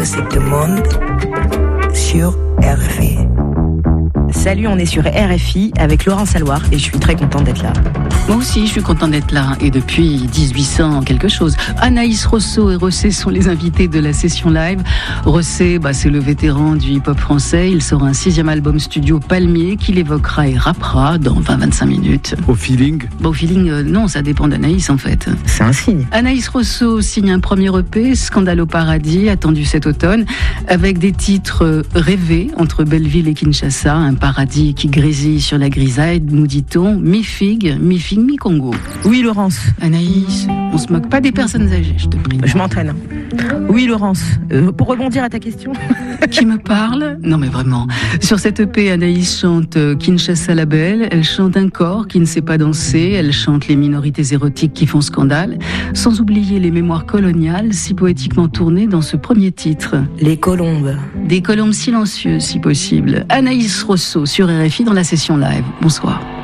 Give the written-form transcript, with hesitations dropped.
Music du monde sur RFI. Salut, on est sur RFI avec Laurence Alloire et je suis très contente d'être là. Moi aussi, je suis contente d'être là. Et depuis 1800 quelque chose. Anaïs Rosso et Rossé sont les invités de la session live. Rossé, c'est le vétéran du hip-hop français. Il sort un 6e album studio Palmier qu'il évoquera et rappera dans 20-25 minutes. Au feeling Au feeling, non, ça dépend d'Anaïs en fait. C'est un signe. Anaïs Rosso signe un premier EP, Scandale au paradis, attendu cet automne, avec des titres rêvés entre Belleville et Kinshasa, un paradis qui grésille sur la grisaille, nous dit-on, mi-figue, mi-Congo. Oui, Laurence. Anaïs, on se moque pas des personnes âgées, je te prie. Je m'entraîne. Oui, Laurence. Pour rebondir à ta question. Qui me parle ? Non mais vraiment. Sur cette EP, Anaïs chante Kinshasa la belle, elle chante un corps qui ne sait pas danser, elle chante les minorités érotiques qui font scandale, sans oublier les mémoires coloniales si poétiquement tournées dans ce premier titre. Les colombes. Des colombes silencieuses si possible. Anaïs Rosso sur RFI dans la session live. Bonsoir.